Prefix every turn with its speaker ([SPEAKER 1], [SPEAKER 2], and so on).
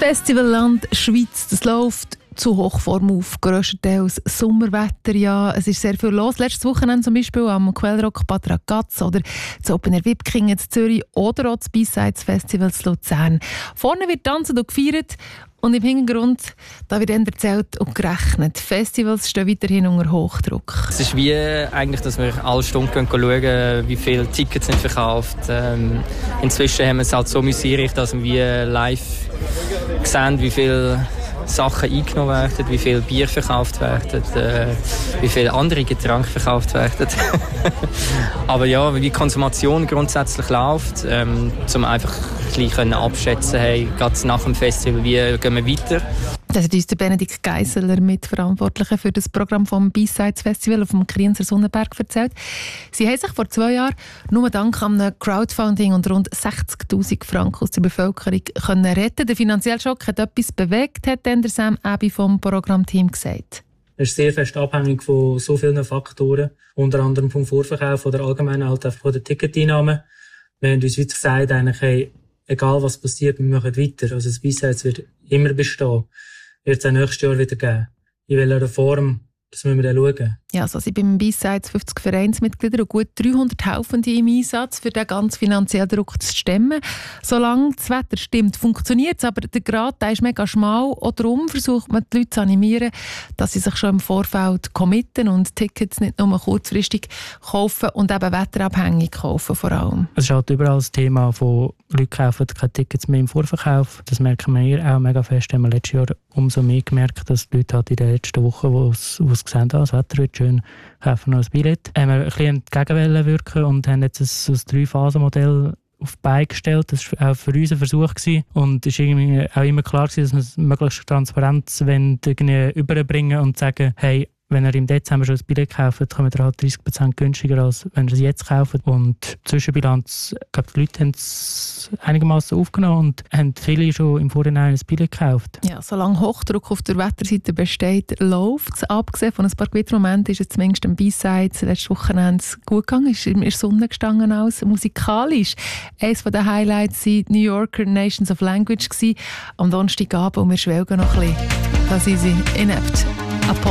[SPEAKER 1] Festivalland Schweiz, das läuft zu Hochform auf, grösstenteils Sommerwetter, ja. Es ist sehr viel los. Letztes Wochenende zum Beispiel am Quellrock Bad Ragaz oder das Open Air Wipking in Zürich oder auch das B-Sides Festival in Luzern. Vorne wird tanzen und gefeiert und im Hintergrund da wird dann erzählt und gerechnet. Festivals stehen weiterhin unter Hochdruck.
[SPEAKER 2] Es ist wie eigentlich, dass wir alle Stunden schauen, wie viele Tickets sind verkauft. Inzwischen haben wir es halt so einrichten, dass wir live sehen, wie viele Sachen eingenommen werden, wie viel Bier verkauft werden, wie viele andere Getränke verkauft werden. Aber ja, wie die Konsumation grundsätzlich läuft, um einfach gleich abschätzen, hey, gerade nach dem Festival, wie gehen wir weiter.
[SPEAKER 1] Das hat uns der Benedikt Geisseler, Mitverantwortlicher für das Programm vom B-Sides Festival auf dem Krienzer Sonnenberg, erzählt. Sie haben sich vor 2 Jahren nur dank einem Crowdfunding und rund 60'000 Franken aus der Bevölkerung können retten. Der finanzielle Schock hat etwas bewegt, hat dann der Sam Abbey vom Programmteam gesagt.
[SPEAKER 3] Es ist sehr fest abhängig von so vielen Faktoren, unter anderem vom Vorverkauf oder allgemein halt einfach von der Ticketeinnahmen. Wir haben uns wirklich gesagt, eigentlich, hey, egal was passiert, wir machen weiter. Also das B-Sides wird immer bestehen. Wird es auch nächstes Jahr wieder geben. In welcher Form, das müssen wir dann schauen. Ja,
[SPEAKER 1] also sind beim B-Sides 50 Vereinsmitglieder und gut 300 Helfende im Einsatz, für den ganzen finanziellen Druck zu stemmen. Solange das Wetter stimmt, funktioniert es, aber der Grad der ist mega schmal. Auch darum versucht man, die Leute zu animieren, dass sie sich schon im Vorfeld committen und Tickets nicht nur kurzfristig kaufen und eben wetterabhängig kaufen vor allem.
[SPEAKER 4] Es ist halt überall das Thema von Leute kaufen keine Tickets mehr im Vorverkauf. Das merken wir hier auch mega fest. Haben wir letztes Jahr umso mehr gemerkt, dass die Leute halt in den letzten Wochen, wo es gesehen haben, das Wetter wird schön, kaufen noch ein Billett. Haben wir ein bisschen entgegenwollen wirken und haben jetzt ein 3-Phasen-Modell auf die Beine gestellt. Das war auch für uns ein Versuch gewesen. Und es war irgendwie auch immer klar gewesen, dass wir möglichst Transparenz überbringen und sagen, hey, wenn ihr im Dezember schon ein Billett kauft, kommt ihr halt 30% günstiger, als wenn ihr es jetzt kauft. Und die Zwischenbilanz, ich glaube, die Leute haben es einigermaßen aufgenommen und haben viele schon im Vorhinein ein Billett gekauft.
[SPEAKER 1] Ja, solange Hochdruck auf der Wetterseite besteht, läuft es. Abgesehen von ein paar Gewittermomenten ist es zumindest am B-Sides letztes Wochenende gut gegangen. Es ist in der Sonne gestanden als musikalisch. Eines der Highlights war New Yorker Nations of Language am Donnerstagabend und wir schwelgen noch ein bisschen. Da sind sie inept.